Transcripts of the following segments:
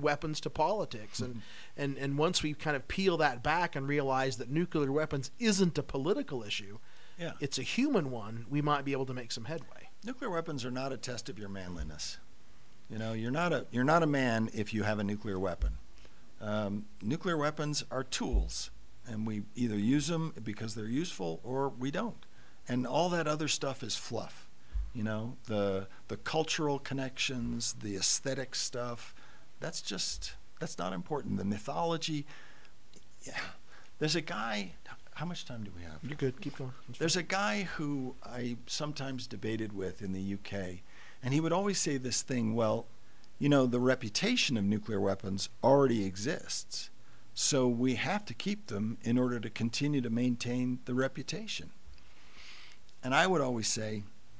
weapons to politics. And once we kind of peel that back and realize that nuclear weapons isn't a political issue, it's a human one, we might be able to make some headway. Nuclear weapons are not a test of your manliness. You're not a man if you have a nuclear weapon. Nuclear weapons are tools, and we either use them because they're useful or we don't. And all that other stuff is fluff. The cultural connections, the aesthetic stuff, that's not important. The mythology, There's a guy, how much time do we have? You're good, keep going. There's a guy who I sometimes debated with in the UK, and he would always say this thing, well, the reputation of nuclear weapons already exists, so we have to keep them in order to continue to maintain the reputation. And I would always say,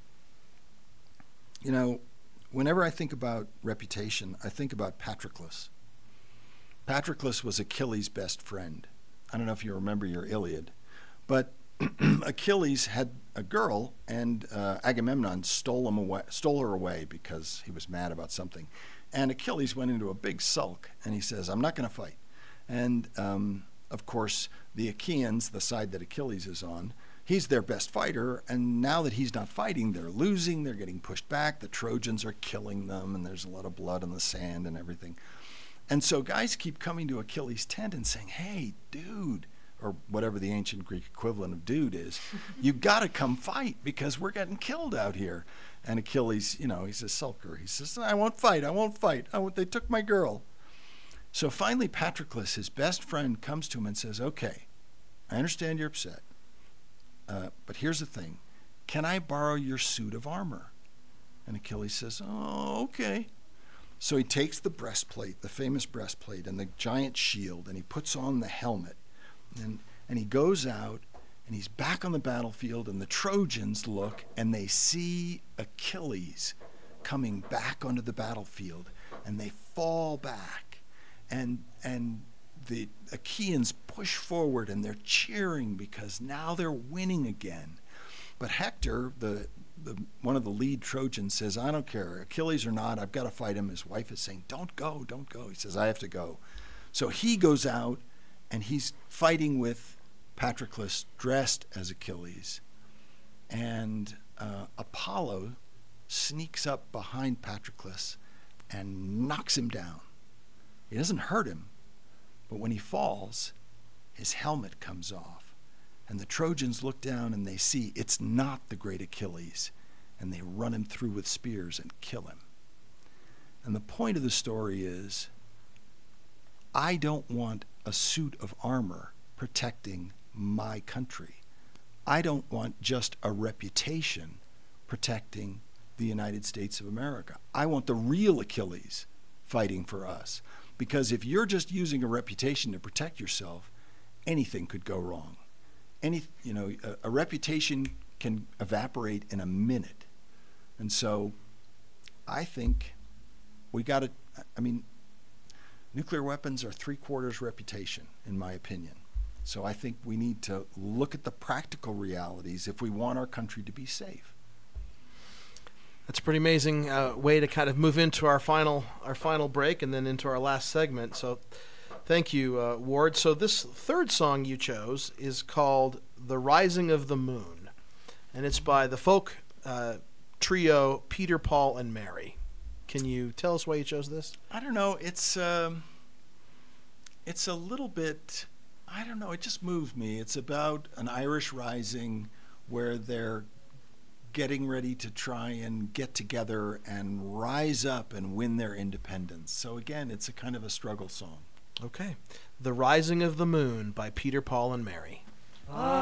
whenever I think about reputation, I think about Patroclus. Patroclus was Achilles' best friend. I don't know if you remember your Iliad, but Achilles had a girl, and Agamemnon stole her away because he was mad about something. And Achilles went into a big sulk, and he says, I'm not going to fight. And, of course, the Achaeans, the side that Achilles is on, he's their best fighter, and now that he's not fighting, they're losing, they're getting pushed back, the Trojans are killing them, and there's a lot of blood on the sand and everything. And so guys keep coming to Achilles' tent and saying, hey, dude, or whatever the ancient Greek equivalent of dude is, you got to come fight because we're getting killed out here. And Achilles, he's a sulker. He says, I won't fight. They took my girl. So finally, Patroclus, his best friend, comes to him and says, okay, I understand you're upset, but here's the thing. Can I borrow your suit of armor? And Achilles says, oh, okay. So he takes the breastplate, the famous breastplate, and the giant shield, and he puts on the helmet. And he goes out, and he's back on the battlefield, and the Trojans look, and they see Achilles coming back onto the battlefield, and they fall back. And the Achaeans push forward, and they're cheering because now they're winning again. But Hector, one of the lead Trojans, says, I don't care, Achilles or not, I've got to fight him. His wife is saying, don't go. He says, I have to go. So he goes out, and he's fighting with Patroclus dressed as Achilles. And Apollo sneaks up behind Patroclus and knocks him down. He doesn't hurt him, but when he falls, his helmet comes off. And the Trojans look down and they see it's not the great Achilles, and they run him through with spears and kill him. And the point of the story is, I don't want a suit of armor protecting my country. I don't want just a reputation protecting the United States of America. I want the real Achilles fighting for us. Because if you're just using a reputation to protect yourself, anything could go wrong. A reputation can evaporate in a minute. And so I think nuclear weapons are 3/4 reputation, in my opinion. So I think we need to look at the practical realities if we want our country to be safe. That's a pretty amazing way to kind of move into our final break and then into our last segment. So thank you, Ward. So this third song you chose is called The Rising of the Moon, and it's by the folk trio Peter, Paul, and Mary. Can you tell us why you chose this? I don't know. It's a little bit, I don't know, it just moves me. It's about an Irish rising where they're getting ready to try and get together and rise up and win their independence. So again, it's a kind of a struggle song. Okay. The Rising of the Moon by Peter, Paul, and Mary.